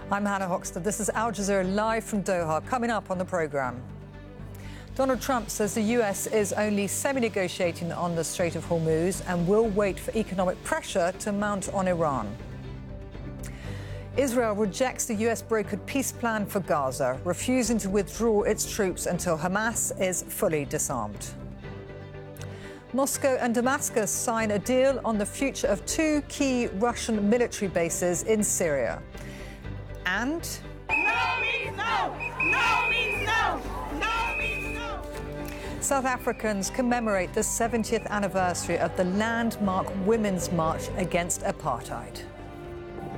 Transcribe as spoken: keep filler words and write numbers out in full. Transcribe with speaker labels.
Speaker 1: I'm Hannah Hoxton. This is Al Jazeera live from Doha. Coming up on the programme, Donald Trump says the U S is only semi-negotiating on the Strait of Hormuz and will wait for economic pressure to mount on Iran. Israel rejects the U S-brokered peace plan for Gaza, refusing to withdraw its troops until Hamas is fully disarmed. Moscow and Damascus sign a deal on the future of two key Russian military bases in Syria. And
Speaker 2: no means no! No means no! No means no!
Speaker 1: South Africans commemorate the seventieth anniversary of the landmark Women's March against apartheid.